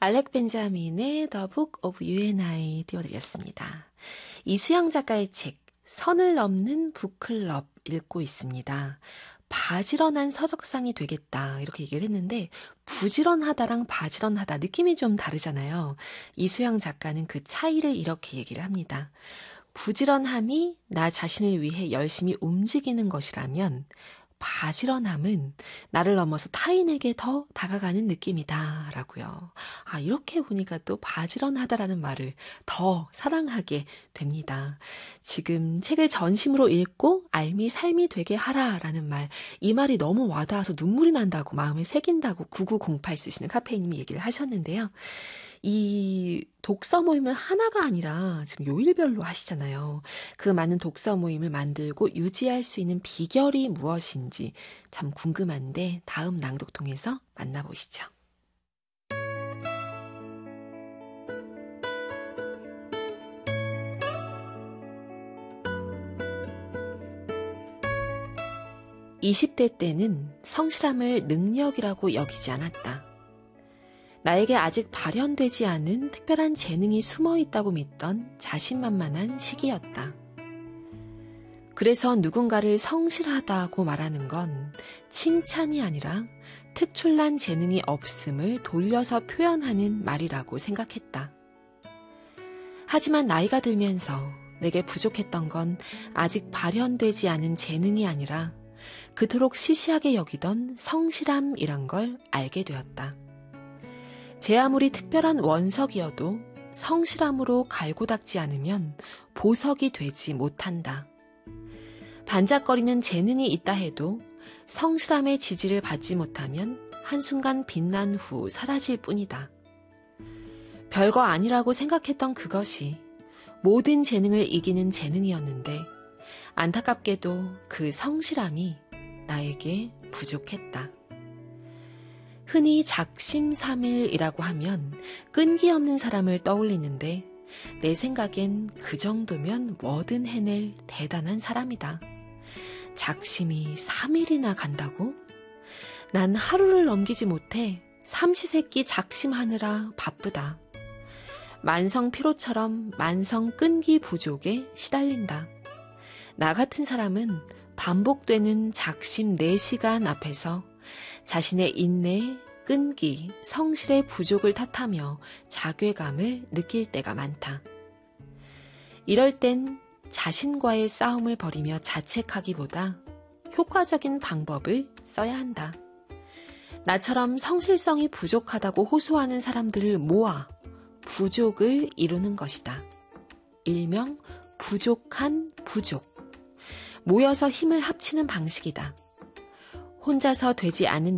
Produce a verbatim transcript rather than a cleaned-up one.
알렉 벤자민의 The Book of You and I 띄워드렸습니다. 이수영 작가의 책 선을 넘는 북클럽 읽고 있습니다. 바지런한 서적상이 되겠다 이렇게 얘기를 했는데 부지런하다랑 바지런하다 느낌이 좀 다르잖아요. 이수영 작가는 그 차이를 이렇게 얘기를 합니다. 부지런함이 나 자신을 위해 열심히 움직이는 것이라면 바지런함은 나를 넘어서 타인에게 더 다가가는 느낌이다 라고요. 아, 이렇게 보니까 또 바지런하다라는 말을 더 사랑하게 됩니다. 지금 책을 전심으로 읽고 알미 삶이 되게 하라라는 말, 이 말이 너무 와닿아서 눈물이 난다고 마음에 새긴다고 구구공팔 쓰시는 카페인님이 얘기를 하셨는데요. 이 독서 모임을 하나가 아니라 지금 요일별로 하시잖아요. 그 많은 독서 모임을 만들고 유지할 수 있는 비결이 무엇인지 참 궁금한데 다음 낭독통에서 만나보시죠. 이십 대 때는 성실함을 능력이라고 여기지 않았다. 나에게 아직 발현되지 않은 특별한 재능이 숨어 있다고 믿던 자신만만한 시기였다. 그래서 누군가를 성실하다고 말하는 건 칭찬이 아니라 특출난 재능이 없음을 돌려서 표현하는 말이라고 생각했다. 하지만 나이가 들면서 내게 부족했던 건 아직 발현되지 않은 재능이 아니라 그토록 시시하게 여기던 성실함이란 걸 알게 되었다. 제 아무리 특별한 원석이어도 성실함으로 갈고 닦지 않으면 보석이 되지 못한다. 반짝거리는 재능이 있다 해도 성실함의 지지를 받지 못하면 한순간 빛난 후 사라질 뿐이다. 별거 아니라고 생각했던 그것이 모든 재능을 이기는 재능이었는데 안타깝게도 그 성실함이 나에게 부족했다. 흔히 작심삼일이라고 하면 끈기 없는 사람을 떠올리는데 내 생각엔 그 정도면 뭐든 해낼 대단한 사람이다. 작심이 삼 일이나 간다고? 난 하루를 넘기지 못해 삼시세끼 작심하느라 바쁘다. 만성 피로처럼 만성 끈기 부족에 시달린다. 나 같은 사람은 반복되는 작심 네 시간 앞에서 자신의 인내, 끈기, 성실의 부족을 탓하며 자괴감을 느낄 때가 많다. 이럴 땐 자신과의 싸움을 벌이며 자책하기보다 효과적인 방법을 써야 한다. 나처럼 성실성이 부족하다고 호소하는 사람들을 모아 부족을 이루는 것이다. 일명 부족한 부족. 모여서 힘을 합치는 방식이다. 혼자서 되지 않는